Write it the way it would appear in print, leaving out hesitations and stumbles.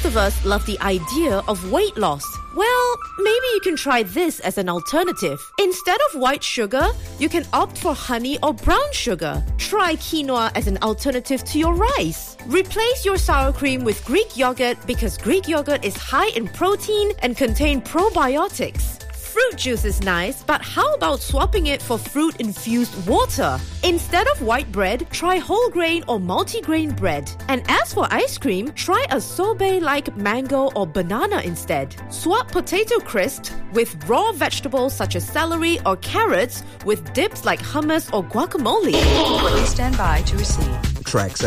of us love the idea of weight loss. Well, maybe you can try this as an alternative. Instead of white sugar, you can opt for honey or brown sugar. Try quinoa as an alternative to your rice. Replace your sour cream with Greek yogurt because Greek yogurt is high in protein and contains probiotics. Fruit juice is nice, but how about swapping it for fruit-infused water? Instead of white bread, try whole grain or multigrain bread. And as for ice cream, try a sorbet like mango or banana instead. Swap potato crisps with raw vegetables such as celery or carrots with dips like hummus or guacamole. Please stand by to receive. Tracks